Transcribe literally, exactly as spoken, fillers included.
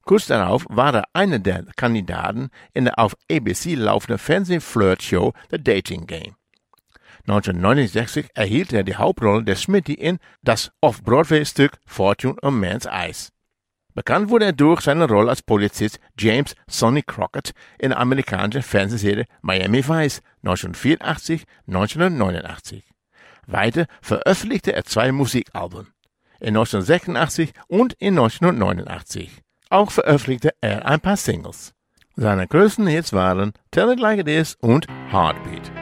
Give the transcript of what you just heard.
Kurz darauf war er einer der Kandidaten in der auf A B C laufenden Fernseh-Flirt-Show The Dating Game. neunzehnhundertneunundsechzig erhielt er die Hauptrolle der Smitty in das Off-Broadway-Stück Fortune on Man's Eyes. Bekannt wurde er durch seine Rolle als Polizist James Sonny Crockett in der amerikanischen Fernsehserie Miami Vice neunzehnhundertvierundachtzig bis neunzehnhundertneunundachtzig. Weiter veröffentlichte er zwei Musikalben, in neunzehnhundertsechsundachtzig und in neunzehnhundertneunundachtzig. Auch veröffentlichte er ein paar Singles. Seine größten Hits waren Tell It Like It Is und Heartbeat.